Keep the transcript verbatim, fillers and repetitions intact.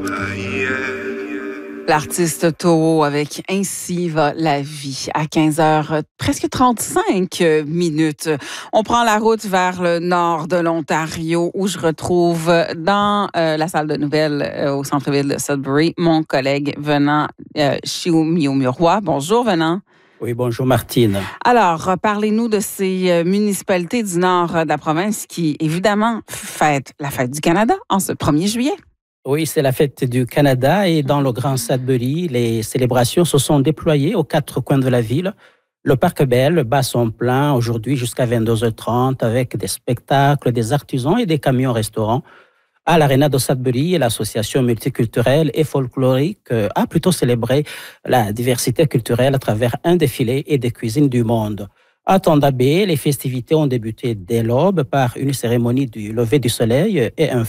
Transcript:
L'artiste Toho avec Ainsi va la vie à quinze heures, presque trente-cinq minutes. On prend la route vers le nord de l'Ontario où je retrouve dans euh, la salle de nouvelles euh, au centre-ville de Sudbury mon collègue Venant euh, Chiou-Miou-Miroir. Bonjour Venant. Oui, bonjour Martine. Alors, parlez-nous de ces municipalités du nord de la province qui, évidemment, fêtent la fête du Canada en ce premier juillet. Oui, c'est la fête du Canada et dans le Grand Sudbury, les célébrations se sont déployées aux quatre coins de la ville. Le Parc Bell bat son plein aujourd'hui jusqu'à vingt-deux heures trente avec des spectacles, des artisans et des camions-restaurants. À l'Arena de Sudbury, l'association multiculturelle et folklorique a plutôt célébré la diversité culturelle à travers un défilé et des cuisines du monde. À Thunder Bay, les festivités ont débuté dès l'aube par une cérémonie du lever du soleil et un